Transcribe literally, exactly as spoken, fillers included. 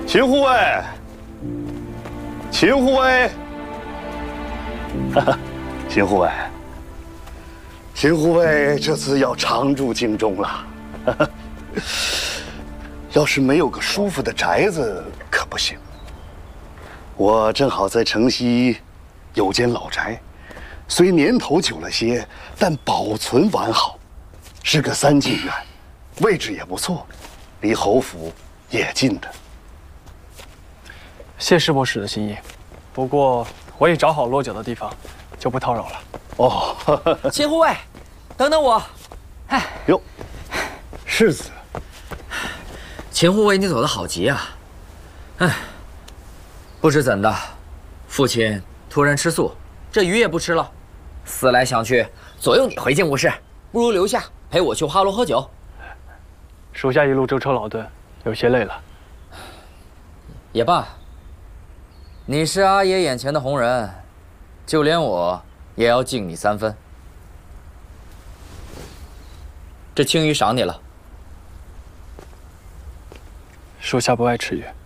秦护卫，秦护卫，哈哈，秦护卫，秦护卫这次要常驻京中了。哈哈，要是没有个舒服的宅子可不行。我正好在城西有间老宅，虽年头久了些，但保存完好，是个三进院，位置也不错，离侯府也近的。 谢师伯使的心意，不过我已找好落脚的地方，就不叨扰了。 哦， 秦护卫，等等我。哎， 哟，世子， 秦护卫，你走得好急啊！哎，不知怎的，父亲突然吃素，这鱼也不吃了。思来想去，左右你回京无事，不如留下陪我去花楼喝酒。 属下一路舟车劳顿，有些累了。 也罢。 你是阿爷眼前的红人，就连我也要敬你三分。这青鱼赏你了。 属下不爱吃鱼。